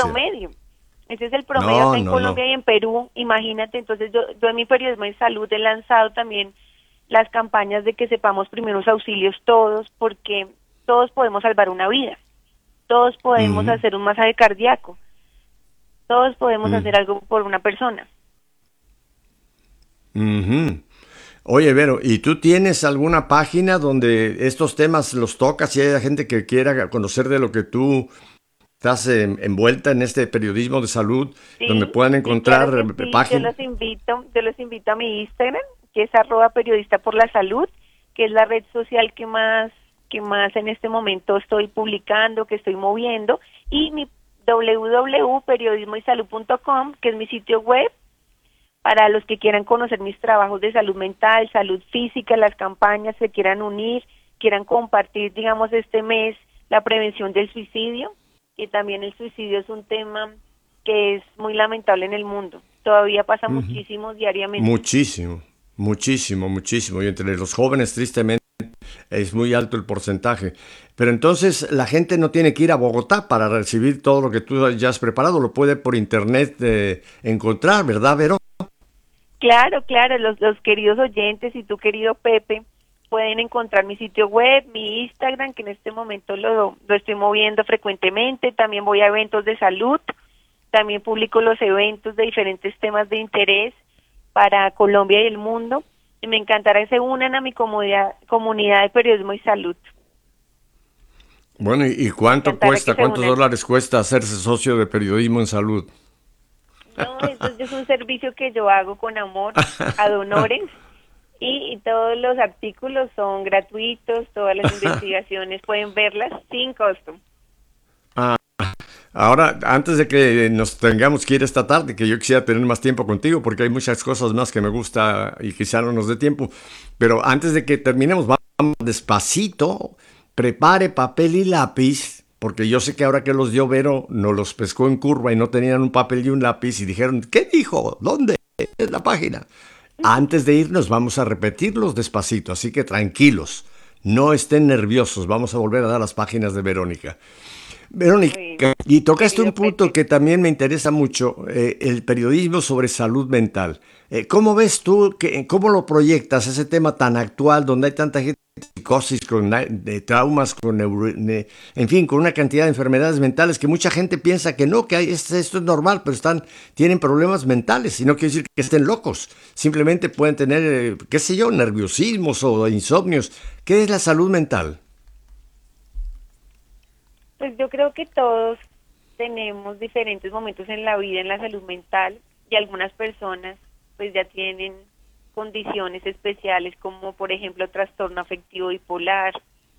promedio. Ese es el promedio No, acá en no, Colombia no. y en Perú, imagínate. Entonces yo en mi periodismo en salud he lanzado también las campañas de que sepamos primeros auxilios todos, porque todos podemos salvar una vida, todos podemos Ujú, hacer un masaje cardíaco, todos podemos ujú, hacer algo por una persona. ujú. Oye, Vero, ¿y tú tienes alguna página donde estos temas los tocas y hay gente que quiera conocer de lo que tú estás envuelta en este periodismo de salud, donde Sí, puedan sí, claro encontrar que sí, páginas? yo los invito a mi Instagram, que es @periodista por la salud, que es la red social que más en este momento estoy publicando, que estoy moviendo, y mi www.periodismoysalud.com, que es mi sitio web, para los que quieran conocer mis trabajos de salud mental, salud física, las campañas, se quieran unir, quieran compartir, digamos, este mes la prevención del suicidio, que también el suicidio es un tema que es muy lamentable en el mundo. Todavía pasa Ujú. muchísimo diariamente. Muchísimo, muchísimo, muchísimo. Y entre los jóvenes, tristemente, es muy alto el porcentaje. Pero entonces la gente no tiene que ir a Bogotá para recibir todo lo que tú ya has preparado. Lo puede por internet encontrar, ¿verdad, Vero? Claro, claro, los queridos oyentes y tu querido Pepe pueden encontrar mi sitio web, mi Instagram, que en este momento lo estoy moviendo frecuentemente. También voy a eventos de salud, también publico los eventos de diferentes temas de interés para Colombia y el mundo. Y me encantará que se unan a mi comunidad de periodismo y salud. Bueno, ¿y Me cuánto encantará que cuesta? se ¿Cuántos unan. dólares cuesta hacerse socio de periodismo en salud? No, eso es un servicio que yo hago con amor, ad honorem, y todos los artículos son gratuitos, todas las investigaciones pueden verlas sin costo. Ah, ahora, antes de que nos tengamos que ir esta tarde, que yo quisiera tener más tiempo contigo, porque hay muchas cosas más que me gusta y quizá no nos dé tiempo, pero antes de que terminemos, vamos despacito, prepare papel y lápiz, porque yo sé que ahora que los dio Vero, nos los pescó en curva y no tenían un papel y un lápiz y dijeron, ¿qué dijo? ¿Dónde es la página? Antes de irnos vamos a repetirlos despacito, así que tranquilos, no estén nerviosos, vamos a volver a dar las páginas de Verónica. Verónica, Bueno, y tocaste un querido punto Pepe. que también me interesa mucho, el periodismo sobre salud mental. ¿Cómo ves tú, cómo lo proyectas ese tema tan actual donde hay tanta gente con psicosis, con de traumas, en fin, con una cantidad de enfermedades mentales que mucha gente piensa que no, que esto es normal, pero tienen problemas mentales y no quiere decir que estén locos. Simplemente pueden tener, qué sé yo, nerviosismos o insomnios. ¿Qué es la salud mental? Pues yo creo que todos tenemos diferentes momentos en la vida, en la salud mental, y algunas personas pues ya tienen condiciones especiales como por ejemplo trastorno afectivo bipolar,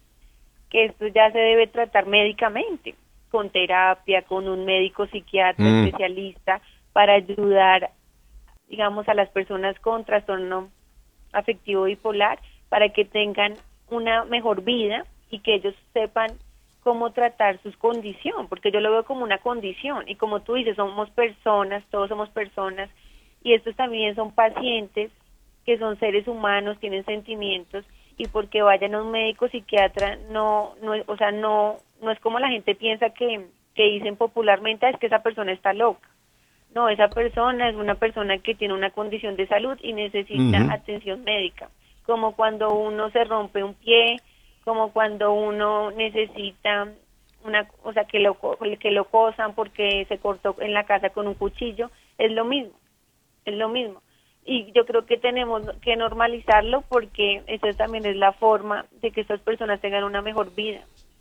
que esto ya se debe tratar médicamente, con terapia, con un médico psiquiatra Mm, especialista para ayudar, digamos, a las personas con trastorno afectivo bipolar para que tengan una mejor vida y que ellos sepan cómo tratar su condición, porque yo lo veo como una condición y como tú dices, somos personas, todos somos personas y estos también son pacientes que son seres humanos, tienen sentimientos y porque vayan a un médico psiquiatra o sea, no es como la gente piensa que dicen popularmente, es que esa persona está loca. No, esa persona es una persona que tiene una condición de salud y necesita ujú. atención médica, como cuando uno se rompe un pie, como cuando uno necesita o sea, que lo cosan porque se cortó en la casa con un cuchillo, es lo mismo, es lo mismo. Y yo creo que tenemos que normalizarlo porque esa también es la forma de que estas personas tengan una mejor vida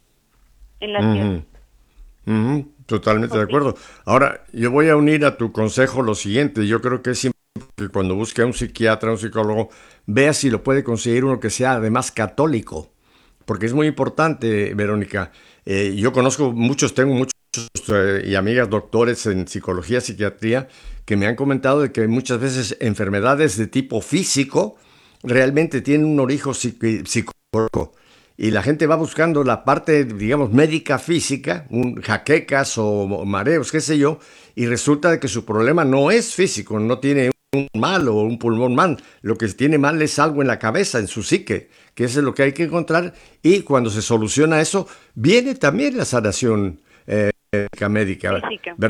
en la tierra. Ujú, ujú, totalmente de Opino. acuerdo. Ahora, yo voy a unir a tu consejo lo siguiente. Yo creo que es siempre que cuando busque a un psiquiatra, a un psicólogo, vea si lo puede conseguir uno que sea además católico. Porque es muy importante, Verónica. Yo conozco muchos, tengo muchos y amigas doctores en psicología, psiquiatría, que me han comentado de que muchas veces enfermedades de tipo físico realmente tienen un origen psicológico. Y la gente va buscando la parte, digamos, médica física, jaquecas o mareos, qué sé yo, y resulta de que su problema no es físico, no tiene un mal o un pulmón mal, lo que tiene mal es algo en la cabeza, en su psique, que eso es lo que hay que encontrar, y cuando se soluciona eso, viene también la sanación médica, Física.